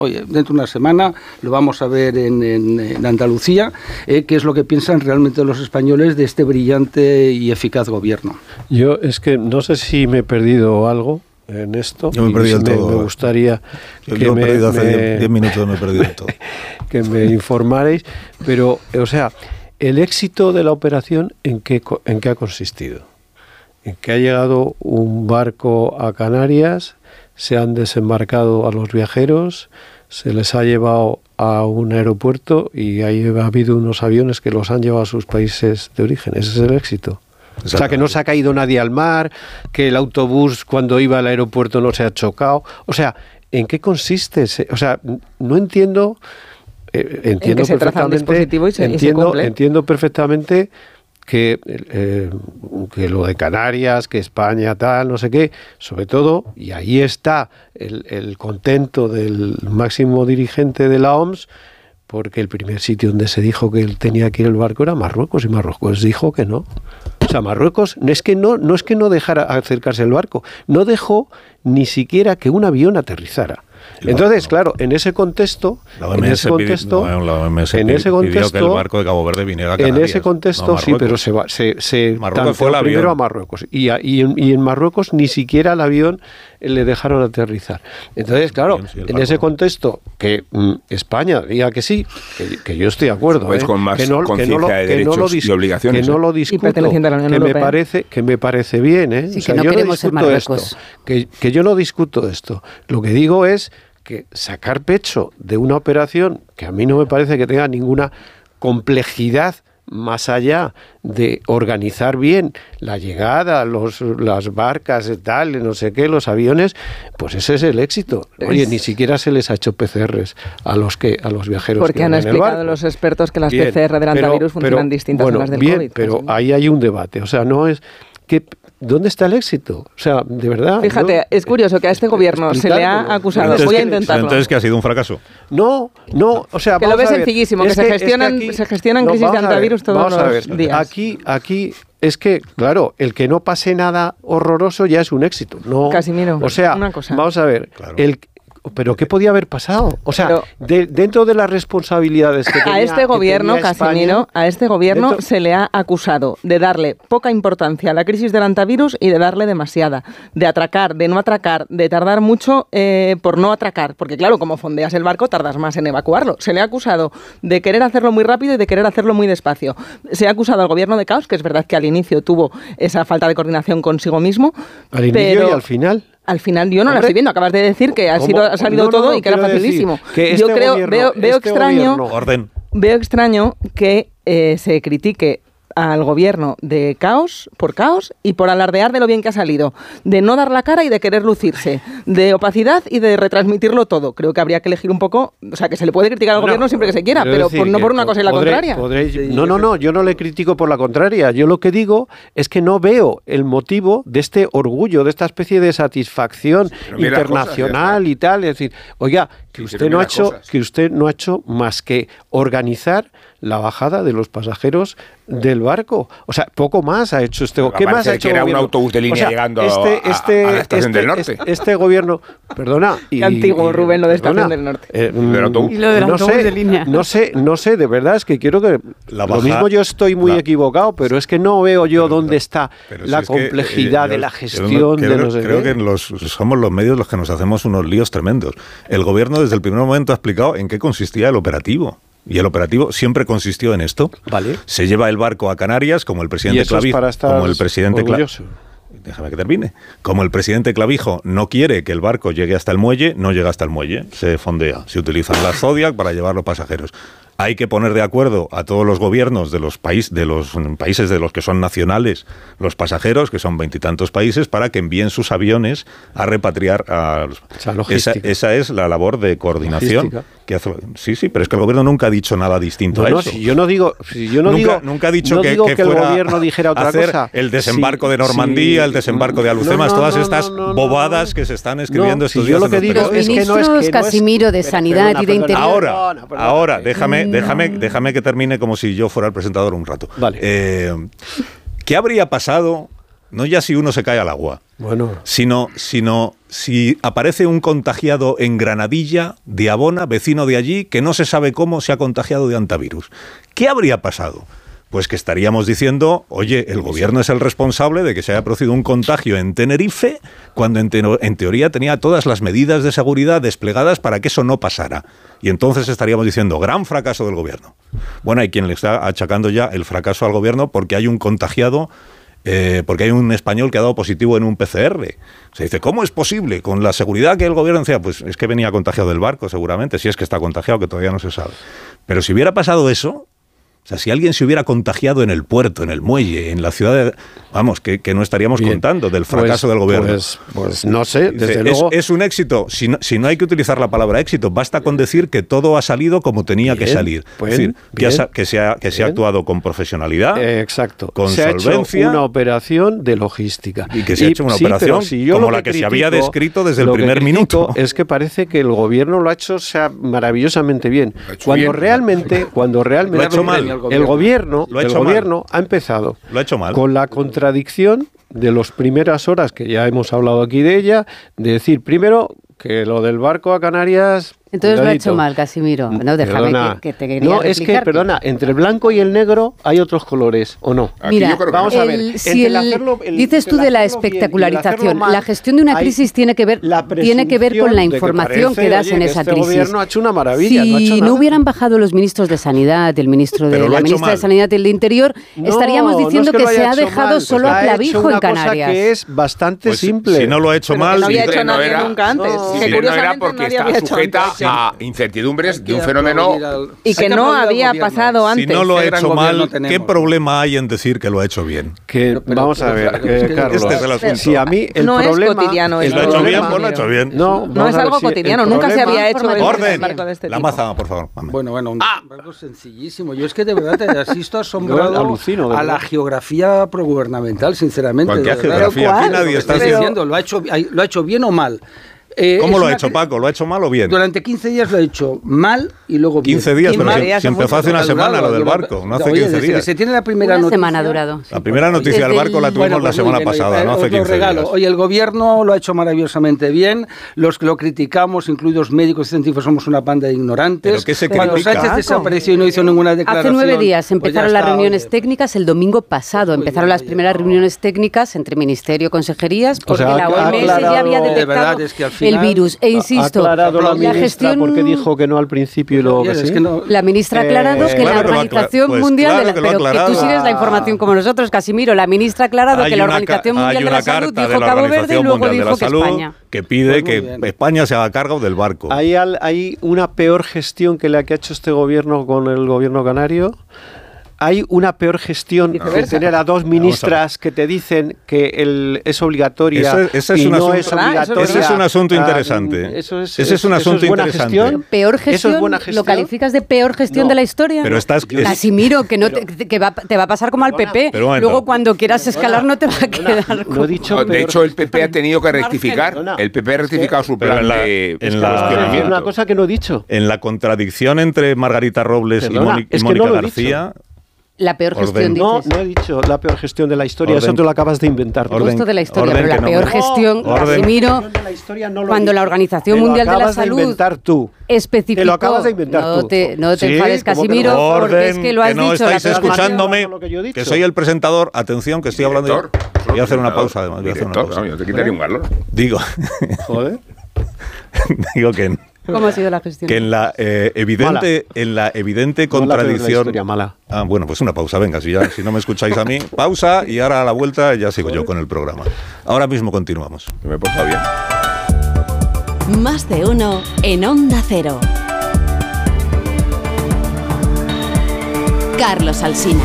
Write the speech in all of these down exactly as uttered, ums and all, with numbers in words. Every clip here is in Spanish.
oye, dentro de una semana lo vamos a ver en, en, en Andalucía, eh, qué es lo que piensan realmente los españoles de este brillante y eficaz gobierno. Yo es que no sé si me he perdido algo en esto. Yo me he perdido en todo. Me gustaría yo, que yo me, he perdido me, hace diez minutos, me he perdido en todo. que me informarais, pero, o sea, el éxito de la operación, ¿en qué, en qué ha consistido? En que ha llegado un barco a Canarias, se han desembarcado a los viajeros, se les ha llevado a un aeropuerto y ahí ha habido unos aviones que los han llevado a sus países de origen. Ese es el éxito. O sea, que no se ha caído nadie al mar, que el autobús cuando iba al aeropuerto no se ha chocado. O sea, ¿en qué consiste? O sea, no entiendo... Eh, entiendo en que se traza un dispositivo y se, entiendo, y se cumple. Entiendo perfectamente que, eh, que lo de Canarias, que España tal, no sé qué, sobre todo, y ahí está el, el contento del máximo dirigente de la O M S, porque el primer sitio donde se dijo que él tenía que ir el barco era Marruecos, y Marruecos dijo que no. O sea, Marruecos no es que no, no es que no dejara acercarse el barco, no dejó ni siquiera que un avión aterrizara. Entonces, claro, en ese contexto, en ese contexto, pidi, no, la O M S en ese contexto, que el barco de Cabo Verde viniera a Canarias. En ese contexto, no sí, pero se va, se, se Marruecos fue el avión. Primero a Marruecos y, a, y, en, y en Marruecos ni siquiera el avión le dejaron aterrizar. Entonces, claro, bien, sí, en barco, ese contexto que mm, España diga que sí, que, que yo estoy de acuerdo, pues ¿eh? con más que no, conciencia que no, de derechos que no lo dis, y obligaciones, que no lo ¿eh? discuto, que me parece que me parece bien, ¿eh? Sí, o sea, que no yo queremos no ser discuto Marruecos. esto, que, que yo no discuto esto. Lo que digo es que sacar pecho de una operación que a mí no me parece que tenga ninguna complejidad más allá de organizar bien la llegada, los, las barcas y tal, no sé qué, los aviones, pues ese es el éxito. Oye, ni siquiera se les ha hecho P C Rs a los que a los viajeros. Porque que han van en el explicado barco. Los expertos que las bien, P C R del antivirus pero, funcionan pero, distintas bueno, a las del bien, COVID. Pero pues, ahí hay un debate, o sea, no es que ¿dónde está el éxito? O sea, de verdad. Fíjate, yo, es curioso que a este gobierno se le ha acusado. Entonces, Voy a intentarlo. Entonces, ¿que ha sido un fracaso? No, no, o sea, que lo ves sencillísimo, que, que se gestionan, es que aquí, se gestionan crisis no, de antivirus ver, todos los ver, días. Aquí, aquí es que, claro, el que no pase nada horroroso ya es un éxito. No, Casimiro, o sea, una cosa. Vamos a ver, claro. el ¿Pero qué podía haber pasado? O sea, Pero, de, dentro de las responsabilidades que tenía, a este gobierno, que tenía España, Casimiro, a este gobierno dentro... se le ha acusado de darle poca importancia a la crisis del antivirus y de darle demasiada, de atracar, de no atracar, de tardar mucho eh, por no atracar, porque claro, como fondeas el barco, tardas más en evacuarlo. Se le ha acusado de querer hacerlo muy rápido y de querer hacerlo muy despacio. Se ha acusado al gobierno de caos, que es verdad que al inicio tuvo esa falta de coordinación consigo mismo. Al inicio pero... y al final. Al final yo no Hombre, la estoy viendo. Acabas de decir que ha, sido, ha salido no, no, todo no, y que era facilísimo. Que yo este creo, gobierno, veo, veo este extraño, gobierno, orden. veo extraño que eh, se critique al gobierno de caos, por caos y por alardear de lo bien que ha salido, de no dar la cara y de querer lucirse, de opacidad y de retransmitirlo todo. Creo que habría que elegir un poco, o sea, que se le puede criticar al no, gobierno siempre que se quiera, pero por, no por una cosa y la podré, contraria. Podré, no, no, no, yo no le critico por la contraria. Yo lo que digo es que no veo el motivo de este orgullo, de esta especie de satisfacción sí, internacional cosas, y tal. Es decir, oiga, que usted no ha hecho, que usted no ha hecho más que organizar la bajada de los pasajeros del barco. O sea, poco más ha hecho este... ¿Qué más ha hecho? Que era un autobús de línea o sea, llegando este, este, a, a la Estación este, del Norte. Este, este gobierno... Perdona... Y, Qué antiguo, y, Rubén, lo de Estación perdona, del Norte. Eh, ¿Y del autobús? Y lo del no autobús sé, de línea. No sé, no sé, de verdad es que quiero que... La baja, lo mismo yo estoy muy la, equivocado, pero es que no veo yo pero, dónde está la si complejidad que, eh, de la yo, gestión yo de creo, no sé creo qué. que los, somos los medios los que nos hacemos unos líos tremendos. El gobierno desde el primer momento ha explicado en qué consistía el operativo. Y el operativo siempre consistió en esto. Vale. Se lleva el barco a Canarias, como el presidente Clavijo, como el presidente Clavijo. Déjame que termine. Como el presidente Clavijo no quiere que el barco llegue hasta el muelle, no llega hasta el muelle, se fondea. Se utilizan las Zodiac para llevar los pasajeros. Hay que poner de acuerdo a todos los gobiernos de los, país, de los países de los que son nacionales los pasajeros, que son veintitantos países, para que envíen sus aviones a repatriar a los... O sea, esa, esa es la labor de coordinación. Que hace, sí, sí, pero es que el gobierno nunca ha dicho nada distinto no, a no, eso. Si yo no digo... Si yo no nunca, digo nunca ha dicho no que, digo que, que fuera el gobierno dijera otra hacer cosa. el desembarco sí, de Normandía, sí, el desembarco de Alhucemas, no, no, todas no, estas no, no, bobadas no, que se están escribiendo no, estos si días. Yo lo que digo es que no es que Casimiro no es, de Sanidad perdona, y de Interior. Ahora, perdona, perdona, ahora, eh. déjame, no. déjame, déjame que termine como si yo fuera el presentador un rato. Vale. Eh, ¿Qué habría pasado no ya si uno se cae al agua, bueno. sino, sino si aparece un contagiado en Granadilla, de Abona, vecino de allí, que no se sabe cómo se ha contagiado de hantavirus. ¿Qué habría pasado? Pues que estaríamos diciendo, oye, el gobierno es el responsable de que se haya producido un contagio en Tenerife, cuando en, te- en teoría tenía todas las medidas de seguridad desplegadas para que eso no pasara. Y entonces estaríamos diciendo, gran fracaso del gobierno. Bueno, hay quien le está achacando ya el fracaso al gobierno porque hay un contagiado, eh, porque hay un español que ha dado positivo en un P C R. Se dice, ¿cómo es posible? Con la seguridad que el gobierno decía, pues es que venía contagiado del barco, seguramente, si es que está contagiado, que todavía no se sabe. Pero si hubiera pasado eso... O sea, si alguien se hubiera contagiado en el puerto, en el muelle, en la ciudad, de, vamos, que, que no estaríamos Bien, contando del fracaso pues, del gobierno. Pues, pues no sé, desde Dice, luego... Es, es un éxito, si no, si no hay que utilizar la palabra éxito, basta con decir que todo ha salido como tenía bien, que salir. Bien, es decir, que, bien, ha, que, se ha, que se ha actuado con profesionalidad, eh, exacto. con se solvencia. Ha hecho una operación de logística. Y que se y, ha hecho una sí, operación si como la que, que critico, se había descrito desde el primer minuto. Es que parece que el gobierno lo ha hecho o sea, maravillosamente bien. Cuando bien. realmente, cuando realmente lo ha hecho mal. El gobierno Lo ha el hecho gobierno mal. ha empezado lo ha hecho mal. con la contradicción de las primeras horas, que ya hemos hablado aquí de ella, de decir primero que lo del barco a Canarias... Entonces cuidadito. Lo ha hecho mal, Casimiro. No, déjame que, que te quería No, es que, perdona, entre el blanco y el negro hay otros colores, ¿o no? Mira, vamos a ver. El, si el, hacerlo, el, dices tú de la espectacularización. Mal, la gestión de una crisis tiene que ver tiene que ver con la información que, parece, que das oye, en esa este crisis. El gobierno ha hecho una maravilla. Si no, ha hecho no hubieran bajado los ministros de Sanidad, el ministro de la ministra mal. de Sanidad y el de Interior, no, estaríamos diciendo no es que, que se ha dejado mal, solo pues a clavijo en Canarias. Cosa que es bastante pues simple. Si no lo ha hecho mal, no había hecho nadie nunca antes. No era porque está sujeta a incertidumbres de un fenómeno y que no había pasado antes. Si no lo ha hecho mal, ¿qué problema hay en decir que lo ha hecho bien? Que pero, vamos a ver, que, que, Carlos, este si a mí el no problema es cotidiano, el lo ha hecho bien, pues lo ha hecho bien. No, no es algo cotidiano, nunca se había hecho orden. un barco de este La tipo. maza, por favor. Mame. Bueno, bueno, un ah. barco sencillísimo. Yo es que de verdad te asisto asombrado alucino, a la geografía progubernamental, sinceramente. ¿Cuál geografía? Aquí nadie está diciendo, lo ha hecho, lo ha hecho bien o mal. Eh, ¿Cómo lo ha hecho, Paco? ¿Lo ha hecho mal o bien? Durante quince días lo ha hecho mal y luego bien. quince días, pero si, si empezó hace una semana lo del barco, no hace quince días. Se tiene la primera una noticia. semana ha durado. La primera noticia del barco la tuvimos bueno, pues la semana bien, pasada, oye, no hace quince días. Oye, el gobierno lo ha hecho maravillosamente bien, los que lo criticamos, incluidos médicos y científicos, somos una banda de ignorantes. ¿Pero qué se Cuando critica? Sánchez desapareció y no hizo ninguna declaración. Hace nueve días empezaron pues las está, reuniones oye. técnicas el domingo pasado. Empezaron las primeras reuniones técnicas entre ministerio y consejerías porque o sea, la O M S ya había detectado de es que al final, el virus. E insisto, ha aclarado la, la ministra gestión porque dijo que no al principio y luego que sí. Es que no, la ministra ha aclarado eh, que claro la Organización que pues Mundial claro de la, que pero que tú sigues la información como nosotros, Casimiro. La ministra ha aclarado hay que la una, Organización Mundial de la Salud dijo de la Cabo Verde y luego dijo que Salud, España. Que pide pues que España se haga cargo del barco. ¿Hay, al, hay una peor gestión que la que ha hecho este gobierno con el gobierno canario? ¿Hay una peor gestión que tener a dos ministras que te dicen que el, es obligatoria eso, eso es y un no asunto, es obligatoria? Ese es un asunto interesante. Uh, eso es, ese es un asunto eso es buena interesante. Gestión. ¿Peor gestión? ¿Eso es buena gestión? ¿Lo calificas de peor gestión no, de la historia? Pero estás... Casimiro, que, no te, que va, te va a pasar como al P P. Pero bueno, luego cuando quieras escalar no te va a quedar... No he dicho no, de hecho, el P P ha tenido que rectificar. El P P ha rectificado su plan la, de cuestionamiento. Es una cosa que no he dicho. En la contradicción entre Margarita Robles Perdona, y Mónica, es y Mónica no García... La peor gestión, no, dices. No, he dicho la peor gestión de la historia, orden, eso te lo acabas de inventar. Orden, gusto de la historia, pero la no peor me... gestión, no, Casimiro, no cuando la Organización te Mundial lo de la acabas Salud de inventar tú. especificó... Te lo acabas de inventar no tú. Te, no te sí, enfades, Casimiro, no? porque Orden, es que lo has que no dicho. estáis escuchándome, que, que soy el presentador. Atención, que estoy hablando yo. Voy a hacer una pausa, además. Voy a hacer una pausa. Yo te quitaría un galón. Digo... Joder. Digo que... ¿Cómo ha sido la gestión? Que en la eh, evidente, en la evidente no contradicción. La mala. Ah, bueno, pues una pausa, venga, si ya si no me escucháis a mí, pausa y ahora a la vuelta ya sigo yo con el programa. Ahora mismo continuamos. Me he portado bien. Más de uno en Onda Cero. Carlos Alsina.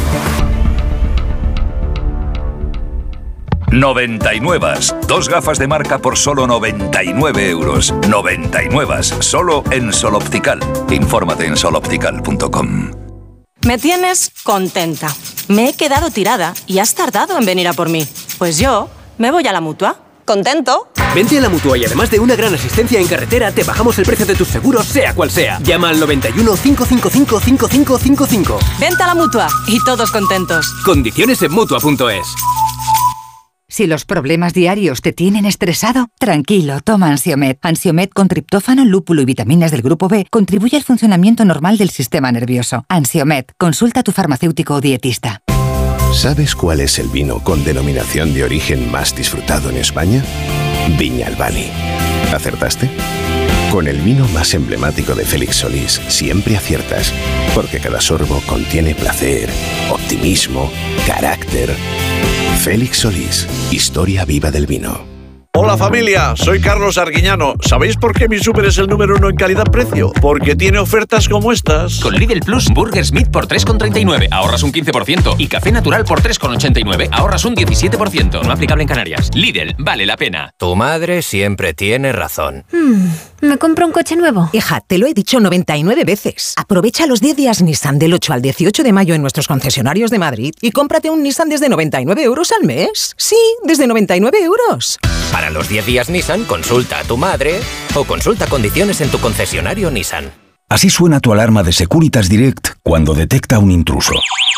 noventa y nueve. Dos gafas de marca por solo noventa y nueve euros. noventa y nueve. Solo en Soloptical. Infórmate en soloptical punto com. Me tienes contenta. Me he quedado tirada y has tardado en venir a por mí. Pues yo me voy a la Mutua. ¿Contento? Vente a la Mutua y además de una gran asistencia en carretera, te bajamos el precio de tus seguros, sea cual sea. Llama al noventa y uno, cinco cinco cinco, cinco cinco cinco cinco. Vente a la Mutua y todos contentos. Condiciones en Mutua punto es. Si los problemas diarios te tienen estresado, tranquilo, toma Ansiomed. Ansiomed con triptófano, lúpulo y vitaminas del grupo B contribuye al funcionamiento normal del sistema nervioso. Ansiomed, consulta a tu farmacéutico o dietista. ¿Sabes cuál es el vino con denominación de origen más disfrutado en España? Viñalbali. ¿Acertaste? Con el vino más emblemático de Félix Solís siempre aciertas, porque cada sorbo contiene placer, optimismo, carácter. Félix Solís, historia viva del vino. Hola familia, soy Carlos Arguiñano. ¿Sabéis por qué mi súper es el número uno en calidad-precio? Porque tiene ofertas como estas. Con Lidl Plus, Burger Smith por tres con treinta y nueve, ahorras un quince por ciento. Y Café Natural por tres con ochenta y nueve, ahorras un diecisiete por ciento. No aplicable en Canarias. Lidl, vale la pena. Tu madre siempre tiene razón. Hmm, ¿me compro un coche nuevo? Hija, te lo he dicho noventa y nueve veces. Aprovecha los diez días Nissan del ocho al dieciocho de mayo en nuestros concesionarios de Madrid y cómprate un Nissan desde noventa y nueve euros al mes. Sí, desde noventa y nueve euros. Para los diez días Nissan, consulta a tu madre o consulta condiciones en tu concesionario Nissan. Así suena tu alarma de Securitas Direct cuando detecta un intruso.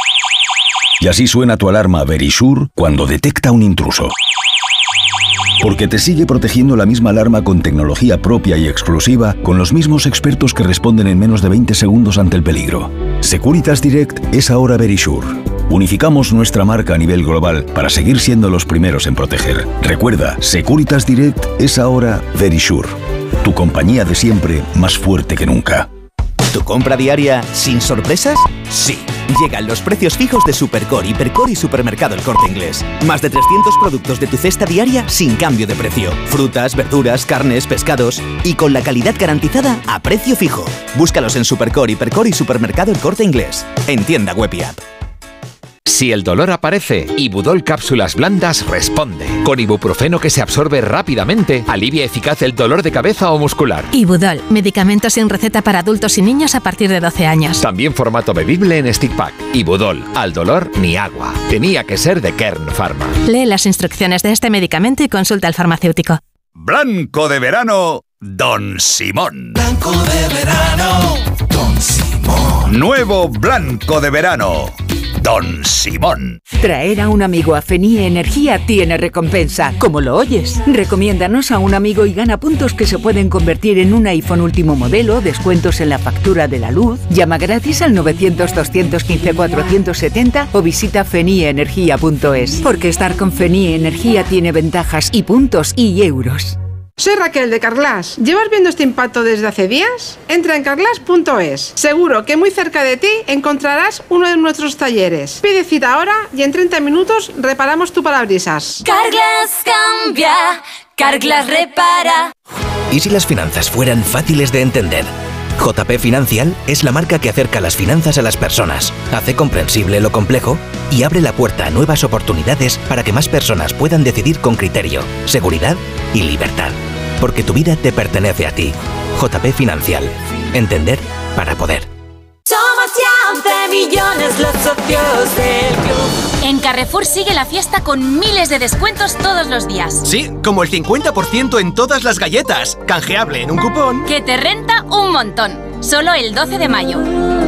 Y así suena tu alarma Verisure cuando detecta un intruso. Porque te sigue protegiendo la misma alarma con tecnología propia y exclusiva, con los mismos expertos que responden en menos de veinte segundos ante el peligro. Securitas Direct es ahora Verisure. Unificamos nuestra marca a nivel global para seguir siendo los primeros en proteger. Recuerda, Securitas Direct es ahora Verisure. Tu compañía de siempre más fuerte que nunca. ¿Tu compra diaria sin sorpresas? Sí. Llegan los precios fijos de Supercore, Hipercore y Supermercado El Corte Inglés. Más de trescientos productos de tu cesta diaria sin cambio de precio. Frutas, verduras, carnes, pescados y con la calidad garantizada a precio fijo. Búscalos en Supercore, Hipercore y Supermercado El Corte Inglés. En tienda web y app. Si el dolor aparece, Ibudol Cápsulas Blandas responde. Con ibuprofeno que se absorbe rápidamente, alivia eficaz el dolor de cabeza o muscular. Ibudol, medicamento sin receta para adultos y niños a partir de doce años. También formato bebible en stick pack. Ibudol, al dolor ni agua. Tenía que ser de Kern Pharma. Lee las instrucciones de este medicamento y consulta al farmacéutico. Blanco de verano, Don Simón. Blanco de verano, Don Simón. Nuevo Blanco de verano, Don Simón. Traer a un amigo a Fenie Energía tiene recompensa, como lo oyes. Recomiéndanos a un amigo y gana puntos que se pueden convertir en un iPhone último modelo, descuentos en la factura de la luz. Llama gratis al novecientos, doscientos quince, cuatrocientos setenta o visita fenie energía punto es. Porque estar con Fenie Energía tiene ventajas y puntos y euros. Soy Raquel de Carglass. ¿Llevas viendo este impacto desde hace días? Entra en carglass punto es. Seguro que muy cerca de ti encontrarás uno de nuestros talleres. Pide cita ahora y en treinta minutos reparamos tu parabrisas. Carglass cambia, Carglass repara. ¿Y si las finanzas fueran fáciles de entender? J P Financial es la marca que acerca las finanzas a las personas, hace comprensible lo complejo y abre la puerta a nuevas oportunidades para que más personas puedan decidir con criterio, seguridad y libertad. Porque tu vida te pertenece a ti. J P Financial. Entender para poder. Somos ya once millones los socios del club. En Carrefour sigue la fiesta con miles de descuentos todos los días. Sí, como el cincuenta por ciento en todas las galletas. Canjeable en un cupón. Que te renta un montón. Solo el doce de mayo.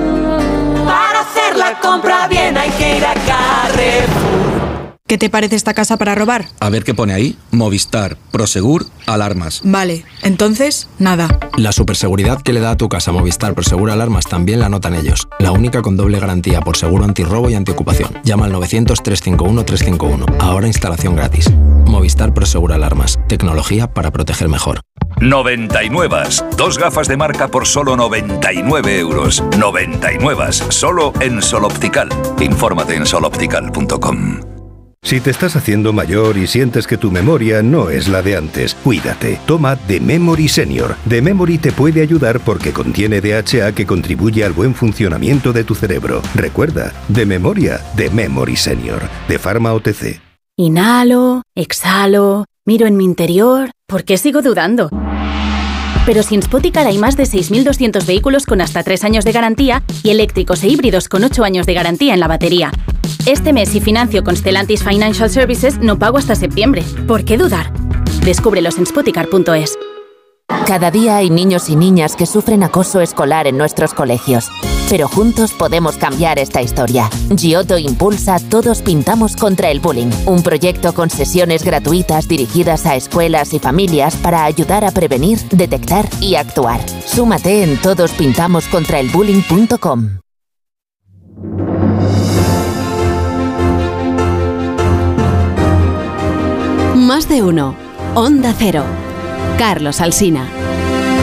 Para hacer la compra bien hay que ir a Carrefour. ¿Qué te parece esta casa para robar? A ver qué pone ahí. Movistar, Prosegur, alarmas. Vale, entonces, nada. La superseguridad que le da a tu casa Movistar Prosegur Alarmas también la notan ellos. La única con doble garantía por seguro antirrobo y antiocupación. Llama al novecientos, trescientos cincuenta y uno, trescientos cincuenta y uno. Ahora instalación gratis. Movistar Prosegur Alarmas. Tecnología para proteger mejor. noventa y nueve. Dos gafas de marca por solo noventa y nueve euros. noventa y nueve. Solo en Sol Optical. Infórmate en sol optical punto com. Si te estás haciendo mayor y sientes que tu memoria no es la de antes, cuídate. Toma The Memory Senior. The Memory te puede ayudar porque contiene D H A que contribuye al buen funcionamiento de tu cerebro. Recuerda, de memoria, The Memory Senior, de Pharma O T C. Inhalo, exhalo, miro en mi interior. ¿Por qué sigo dudando? Pero si en Spoticar hay más de seis mil doscientos vehículos con hasta tres años de garantía y eléctricos e híbridos con ocho años de garantía en la batería. Este mes, si financio con Stellantis Financial Services, no pago hasta septiembre. ¿Por qué dudar? Descúbrelos en spoticar punto es. Cada día hay niños y niñas que sufren acoso escolar en nuestros colegios. pero juntos podemos cambiar esta historia. Giotto impulsa Todos Pintamos contra el Bullying, un proyecto con sesiones gratuitas dirigidas a escuelas y familias para ayudar a prevenir, detectar y actuar. Súmate en todos pintamos contra el bullying punto com. Más de uno. Onda Cero. Carlos Alsina.